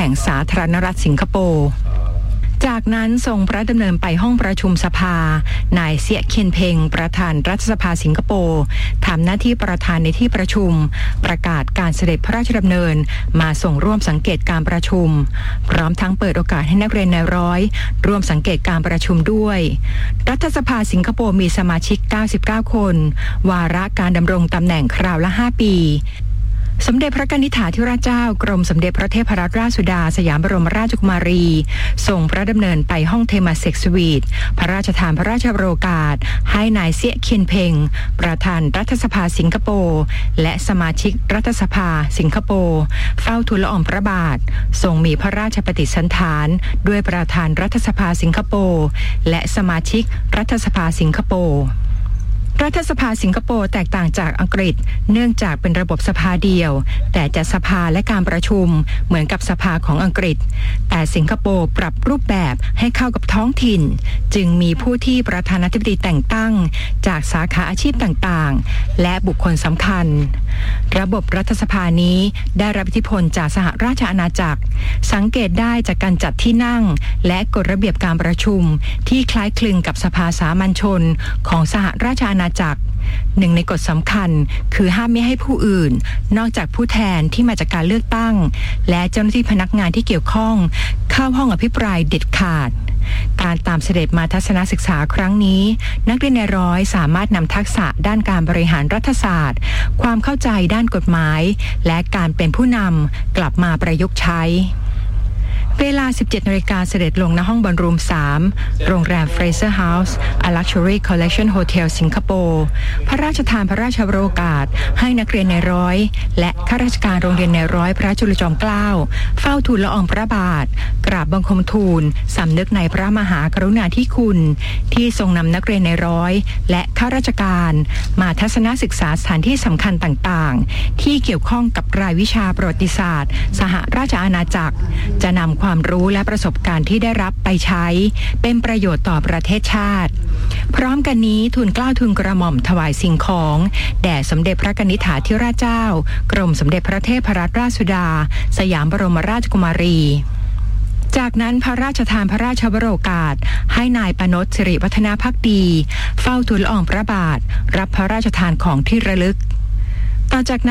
ห่งสาธารณรัฐสิงคโปร์จากนั้นทรงพระดำเนินไปห้องประชุมสภานายเซียเคียนเพ็งประธานรัฐสภาสิงคโปร์ทำหน้าที่ประธานในที่ประชุมประกาศการเสด็จพระราชดำเนินมาส่งร่วมสังเกตการประชุมพร้อมทั้งเปิดโอกาสให้นักเรียนนายร้อยร่วมสังเกตการประชุมด้วยรัฐสภาสิงคโปร์มีสมาชิก99คนวาระการดำรงตำแหน่งคราวละ5ปีสมเด็จพระกนิษฐาธิราชเจ้ากรมสมเด็จพระเทพรัตนราชสุดาสยามบรมราชกุมารีทรงพระดำเนินไปห้องเทมาเซ็กสวีทพระราชทานพระราชโองการให้นายเซียเคียนเพ็งประธานรัฐสภาสิงคโปร์และสมาชิกรัฐสภาสิงคโปร์เฝ้าทูลละอองพระบาททรงมีพระราชปฏิสันถานด้วยประธานรัฐสภาสิงคโปร์และสมาชิกรัฐสภาสิงคโปร์รัฐสภาสิงคโปร์แตกต่างจากอังกฤษเนื่องจากเป็นระบบสภาเดียวแต่จะสภาและการประชุมเหมือนกับสภาของอังกฤษแต่สิงคโปร์ปรับรูปแบบให้เข้ากับท้องถิ่นจึงมีผู้ที่ประธานาธิบดีแต่งตั้งจากสาขาอาชีพต่างๆและบุคคลสำคัญระบบรัฐสภานี้ได้รับอิทธิพลจากสหราชอาณาจักรสังเกตได้จากการจัดที่นั่งและกฎระเบียบการประชุมที่คล้ายคลึงกับสภาสามัญชนของสหราชอาณาจักรหนึ่งในกฎสำคัญคือห้ามไม่ให้ผู้อื่นนอกจากผู้แทนที่มาจากการเลือกตั้งและเจ้าหน้าที่พนักงานที่เกี่ยวข้องเข้าห้องอภิปรายเด็ดขาดการตามเสด็จมาทัศนศึกษาครั้งนี้นักเรียนนายร้อยสามารถนำทักษะด้านการบริหารรัฐศาสตร์ความเข้าใจด้านกฎหมายและการเป็นผู้นำกลับมาประยุกต์ใช้เวลา 17 นาฬิกาเสด็จลงณห้องบอลรูม 3 โรงแรม Fraser House A Luxury Collection Hotel สิงคโปร์พระราชทานพระราชโองการให้นักเรียนนายร้อยและข้าราชการโรงเรียนนายร้อยพระจุลจอมเกล้าเฝ้าทูลละอองพระบาทกราบบังคมทูลสำนึกในพระมหากรุณาธิคุณที่ทรงนำนักเรียนนายร้อยและข้าราชการมาทัศนศึกษาสถานที่สำคัญต่างๆที่เกี่ยวข้องกับรายวิชาประวัติศาสตร์สหราชอาณาจักรจะนำความรู้และประสบการณ์ที่ได้รับไปใช้เป็นประโยชน์ต่อประเทศชาติพร้อมกันนี้ทูลเกล้าทูลกระหม่อมถวายสิ่งของแด่สมเด็จพระกนิษฐาธิราชเจ้ากรมสมเด็จพระเทพรัตนราชสุดาสยามบรมราชกุมารีจากนั้นพระราชทานพระราชวโรกาสให้นายปนดสิริวัฒนาภักดีเฝ้าทูลละอองพระบาทรับพระราชทานของที่ระลึกต่อจากนั้น